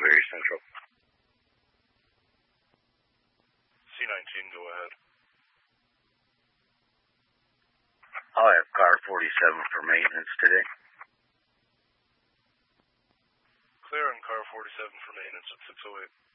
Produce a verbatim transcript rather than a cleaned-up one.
Very Central. C nineteen, go ahead. I'll have car forty-seven for maintenance today. Clear on car forty-seven for maintenance at six oh eight.